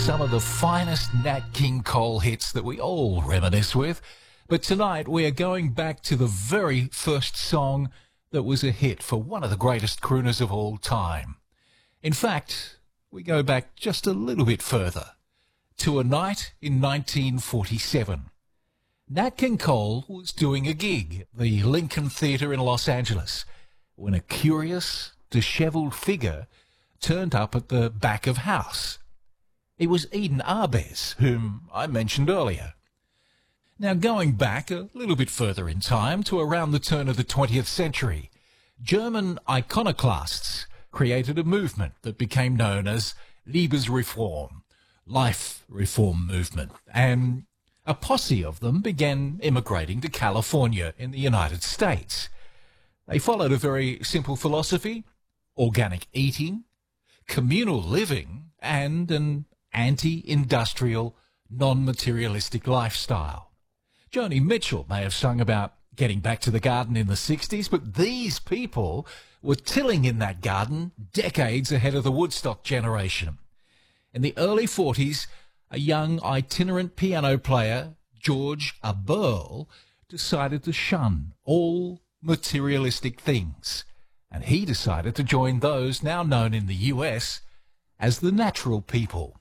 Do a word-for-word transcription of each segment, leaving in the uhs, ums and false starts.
some of the finest Nat King Cole hits that we all reminisce with. But tonight we are going back to the very first song that was a hit for one of the greatest crooners of all time. In fact, we go back just a little bit further, to a night in nineteen forty-seven. Nat King Cole was doing a gig at the Lincoln Theatre in Los Angeles when a curious, dishevelled figure turned up at the back of house. It was Eden Ahbez, whom I mentioned earlier. Now, going back a little bit further in time to around the turn of the twentieth century, German iconoclasts created a movement that became known as Liebesreform, Life Reform Movement, and a posse of them began immigrating to California in the United States. They followed a very simple philosophy: organic eating, communal living, and an anti-industrial, non-materialistic lifestyle. Joni Mitchell may have sung about getting back to the garden in the sixties, but these people were tilling in that garden decades ahead of the Woodstock generation. In the early forties, a young itinerant piano player, George Eberle, decided to shun all materialistic things, and he decided to join those now known in the U S as the Natural People.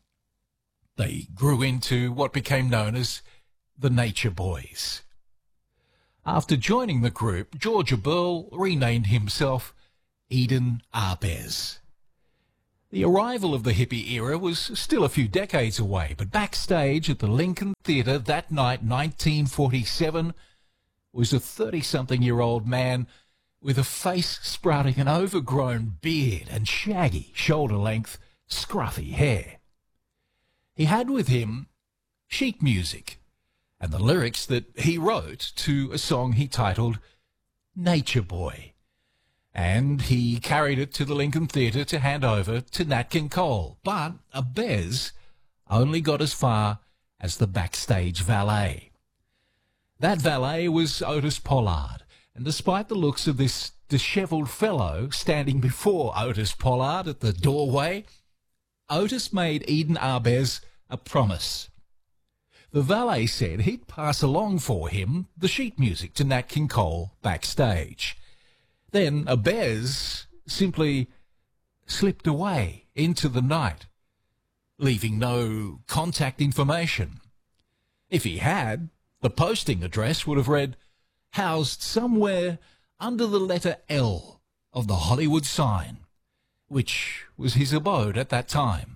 They grew into what became known as the Nature Boys. After joining the group, George Eberle renamed himself Eden Ahbez. The arrival of the hippie era was still a few decades away, but backstage at the Lincoln Theatre that night, nineteen forty-seven, was a thirty-something-year-old man with a face sprouting an overgrown beard and shaggy, shoulder-length, scruffy hair. He had with him sheet music and the lyrics that he wrote to a song he titled Nature Boy, and he carried it to the Lincoln Theatre to hand over to Nat King Cole. But Ahbez only got as far as the backstage valet. That valet was Otis Pollard, and despite the looks of this dishevelled fellow standing before Otis Pollard at the doorway, Otis made Eden Ahbez a promise. The valet said he'd pass along for him the sheet music to Nat King Cole backstage. Then Ahbez simply slipped away into the night, leaving no contact information. If he had, the posting address would have read, housed somewhere under the letter L of the Hollywood sign, which was his abode at that time.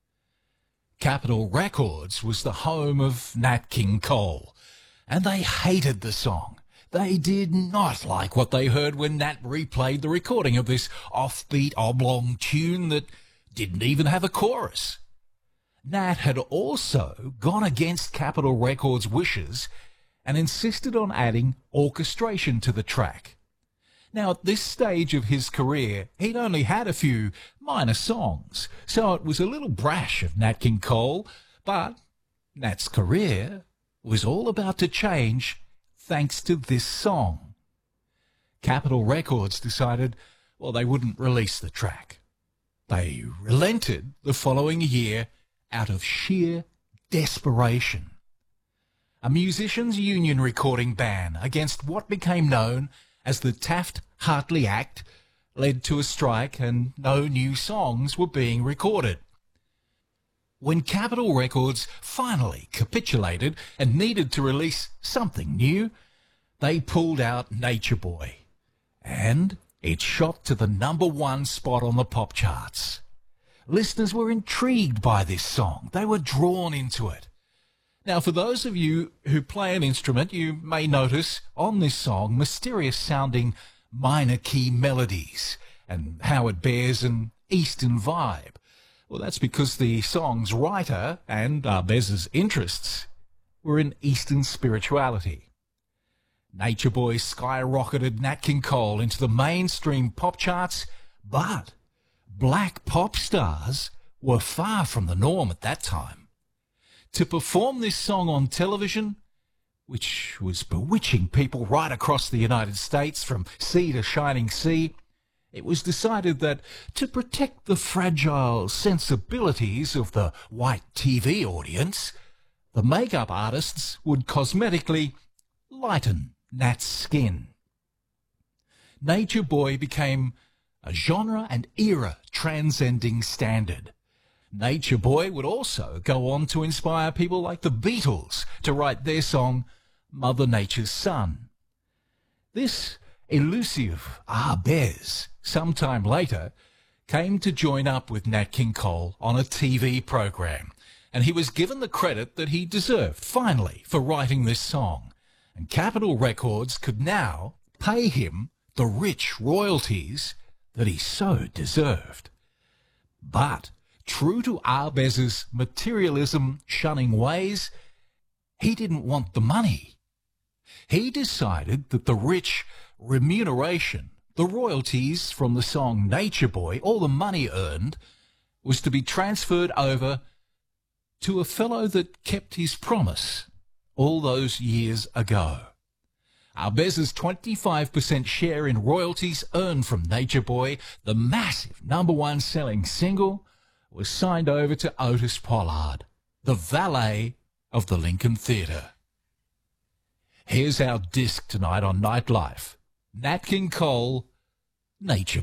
Capitol Records was the home of Nat King Cole, and they hated the song. They did not like what they heard when Nat replayed the recording of this offbeat oblong tune that didn't even have a chorus. Nat had also gone against Capitol Records' wishes and insisted on adding orchestration to the track. Now, at this stage of his career, he'd only had a few minor songs, so it was a little brash of Nat King Cole, but Nat's career was all about to change thanks to this song. Capitol Records decided, well, they wouldn't release the track. They relented the following year out of sheer desperation. A musicians' union recording ban against what became known as the Taft-Hartley Act led to a strike, and no new songs were being recorded. When Capitol Records finally capitulated and needed to release something new, they pulled out Nature Boy, and it shot to the number one spot on the pop charts. Listeners were intrigued by this song. They were drawn into it. Now, for those of you who play an instrument, you may notice on this song mysterious-sounding minor key melodies and how it bears an Eastern vibe. Well, that's because the song's writer and Ahbez's interests were in Eastern spirituality. Nature Boy skyrocketed Nat King Cole into the mainstream pop charts, but black pop stars were far from the norm at that time. To perform this song on television, which was bewitching people right across the United States from sea to shining sea, it was decided that to protect the fragile sensibilities of the white T V audience, the makeup artists would cosmetically lighten Nat's skin. Nature Boy became a genre and era transcending standard. Nature Boy would also go on to inspire people like the Beatles to write their song Mother Nature's Son. This elusive Arbez, sometime later, came to join up with Nat King Cole on a T V program, and he was given the credit that he deserved, finally, for writing this song. And Capitol Records could now pay him the rich royalties that he so deserved. But, true to Arbez's materialism-shunning ways, he didn't want the money. He decided that the rich remuneration, the royalties from the song Nature Boy, all the money earned, was to be transferred over to a fellow that kept his promise all those years ago. Arbez's twenty-five percent share in royalties earned from Nature Boy, the massive number one selling single, was signed over to Otis Pollard, the valet of the Lincoln Theatre. Here's our disc tonight on Nightlife. Nat King Cole, Nature